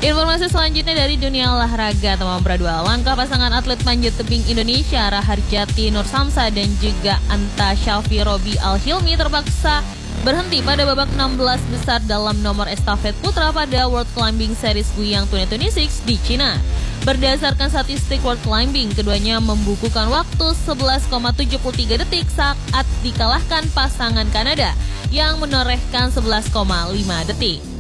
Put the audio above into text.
Informasi selanjutnya dari dunia olahraga, teman pradua. Langkah pasangan atlet panjat tebing Indonesia Raharjati Nur Samsa dan juga Anta Syafi Robi Al-Hilmi terpaksa berhenti pada babak 16 besar dalam nomor estafet putra pada World Climbing Series Guiyang 2026 di Cina. Berdasarkan statistik World Climbing, keduanya membukukan waktu 11,73 detik saat dikalahkan pasangan Kanada yang menorehkan 11,5 detik.